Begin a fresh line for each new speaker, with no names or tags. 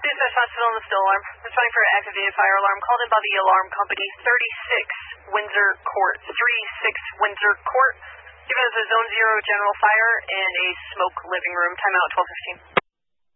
Dispatch Hospital on the still alarm. Responding for an activated fire alarm called in by the alarm company 36 Windsor Court. 36 Windsor Court. Given as a Zone 0 general fire and a smoke living room. Timeout 12:15.